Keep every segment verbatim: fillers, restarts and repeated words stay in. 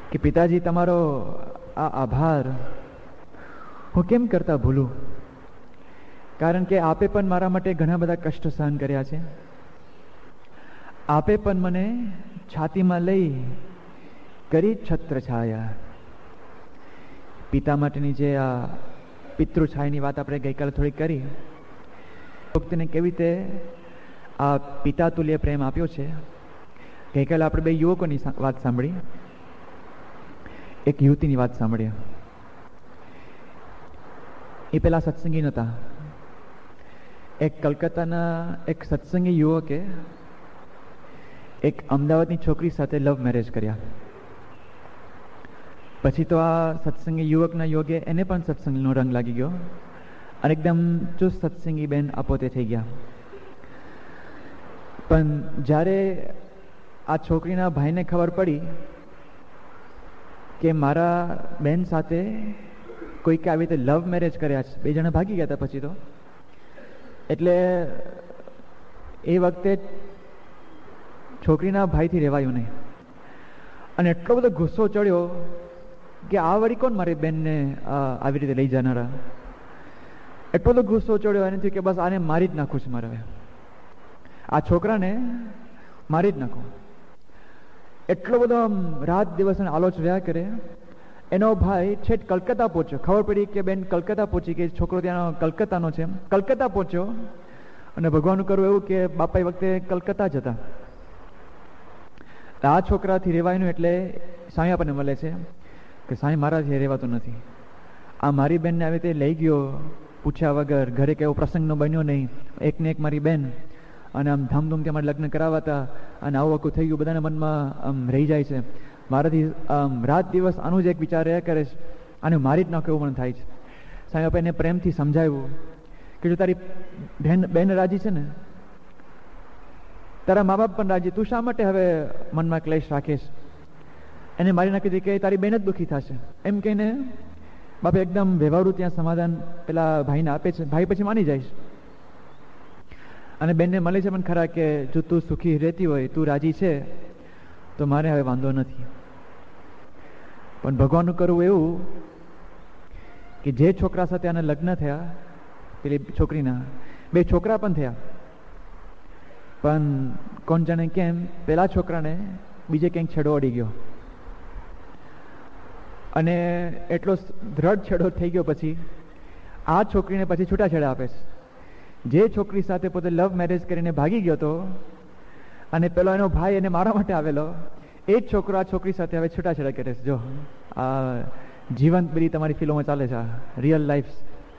કે પિતાજી તમારો આ આભાર હું કેમ કરતા ભૂલું, કારણ કે આપે પણ મારા માટે ઘણા બધા કષ્ટ સહન કર્યા છે. આપે પણ મને છાતીમાં લઈ કરી છત્ર છાયા. પિતા માટેની જે આ પિતૃ છાયાની વાત આપણે ગઈકાલે થોડી કરી, ભક્તને કેવી રીતે આ પિતા તુલ્ય પ્રેમ આપ્યો છે. ગઈકાલે આપણે બે યુવકોની વાત સાંભળી, એક યુવતીની વાત સાંભળી. એ પેલા સત્સંગી નહોતા. એક કલકત્તાના એક સત્સંગી યુવકે એક અમદાવાદની છોકરી સાથે લવ મેરેજ કર્યા. પછી તો આ સત્સંગી યુવકના યોગે એને પણ સત્સંગનો રંગ લાગી ગયો અને એકદમ ચુસ્ત સત્સંગી બેન આપોતે થઈ ગયા. પણ જ્યારે આ છોકરીના ભાઈને ખબર પડી કે મારા બેન સાથે કોઈકે આવી રીતે લવ મેરેજ કર્યા છે, બે જણા ભાગી ગયા હતા પછી તો, એટલે એ વખતે છોકરીના ભાઈથી રહેવાયું નહીં અને એટલો બધો ગુસ્સો ચડ્યો કે આ વળી કોણ મારી બેનને આવી રીતે લઈ જનારા. એટલો બધો ગુસ્સો ચડ્યો એને થયું કે બસ આને મારી જ નાખું છે મારે, હવે આ છોકરાને મારી જ નાખું. એટલો બધો રાત દિવસ આલોચ રહ્યા કરે. એનો ભાઈ છેટ કલકત્તા પહોંચ્યો. ખબર પડી કે બેન કલકત્તા પહોંચી કે છોકરો ત્યાં કલકત્તાનો છે. કલકત્તા પહોંચ્યો અને ભગવાનનું કરવું એવું કે બાપા એ વખતે કલકત્તા જ હતા. આ છોકરાથી રહેવાયનું એટલે સાંઈ આપણને મળે છે કે સાંઈ મારાથી રહેવાતું નથી. આ મારી બેનને આવી રીતે લઈ ગયો પૂછ્યા વગર, ઘરે કે એવો પ્રસંગનો બન્યો નહીં, એકને એક મારી બેન, અને આમ ધામધૂમથી અમારે લગ્ન કરાવતા અને આવું આખું થઈ ગયું, બધાના મનમાં આમ રહી જાય છે. મારાથી આમ રાત દિવસ આનું જ એક વિચાર રહ્યા કરે છે, આને મારી જ નાખો એવું મને થાય છે. સાંઈ બાપા એને પ્રેમથી સમજાવ્યું કે જો તારી બેન બેન રાજી છે ને, તારા મા બાપ પણ રાજી, તું શા માટે હવે મનમાં ક્લેશ રાખીશ? એને મારી નાખી દીધી કે તારી બેન જ દુઃખી થશે એમ કહીને બાપા એકદમ વ્યવહારુ ત્યાં સમાધાન પેલા ભાઈને આપે છે. ભાઈ પછી માની જાય અને બેનને મળે છે પણ ખરા કે જો તું સુખી રહેતી હોય, તું રાજી છે તો મારે હવે વાંધો નથી. પણ ભગવાનનું કરવું એવું કે જે છોકરા સાથે આના લગ્ન થયા, પેલી છોકરીના બે છોકરા પણ થયા, પણ કોણ જાણે કેમ પેલા છોકરાને બીજે ક્યાંક છેડો અડી ગયો અને એટલો દ્રઢ છેડો થઈ ગયો. પછી આ છોકરીને પછી છૂટાછેડા આપે છે. જે છોકરી સાથે પોતે લવ મેરેજ કરીને ભાગી ગયો હતો અને પેલો એનો ભાઈ એને મારા માટે આવેલો, એ જ છોકરો આ છોકરી સાથે હવે છૂટાછેડા કરે છે. જો આ જીવંત બધી તમારી ફિલ્મો ચાલે છે, રિયલ લાઈફ.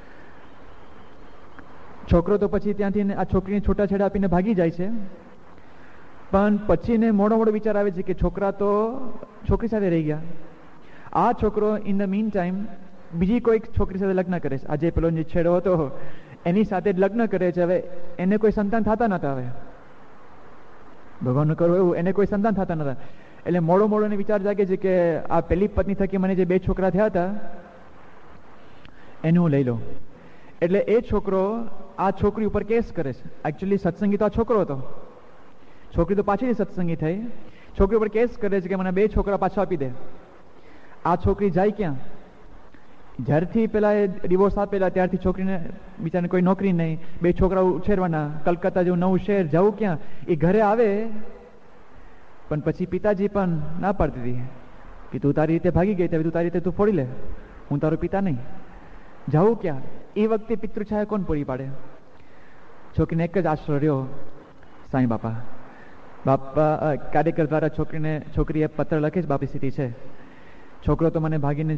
છોકરો તો પછી ત્યાંથી આ છોકરીને છૂટાછેડા આપીને ભાગી જાય છે, પણ પછી ને મોડો મોડો વિચાર આવે છે કે છોકરા તો છોકરી સાથે રહી ગયા. આ છોકરો ઇન ધ મીન ટાઈમ બીજી કોઈ છોકરી સાથે લગ્ન કરે છે. આજે પેલો જે છેડો હતો એની સાથે જ લગ્ન કરે છે. હવે એને કોઈ સંતાન થતા નતા. હવે ભગવાનનું કરવું એવું, એને કોઈ સંતાન થતા નતા. એટલે મોડો મોડો ને વિચાર જાગે છે કે આ પેલી પત્ની થકી મને જે બે છોકરા થયા હતા એનું હું લઈ લઉં. એટલે એ છોકરો આ છોકરી ઉપર કેસ કરે છે. એકચ્યુઅલી સત્સંગી તો આ છોકરો હતો, છોકરી તો પાછી સત્સંગી થઈ. છોકરી ઉપર કેસ કરે છે કે મને બે છોકરા પાછા આપી દે. આ છોકરી જાય ક્યાં? જ્યારથી પેલા એ ડિવોર્સ આપેલા ત્યારથી છોકરીને બિચારાને કોઈ નોકરી નહીં, બે છોકરા ઉછેરવાના, કલકત્તા જેવું નવું શહેર, જવું ક્યાં? એ ઘરે આવે પણ પછી પિતાજી પણ ના પાડતી હતી કે તું તારી રીતે ભાગી ગઈ, તું તારી રીતે તું ફોડી લે, હું તારો પિતા નહીં. જવું ક્યાં? એ વખતે પિતૃછાયા કોણ પૂરી પાડે? છોકરીને એક જ આશરો રહ્યો, સાંઈ બાપા. બાપા કાર્યકર દ્વારા છોકરીને છોકરીએ પત્ર લખે છે, બાપી સ્થિતિ છે, છોકરો તો મને ભાગીને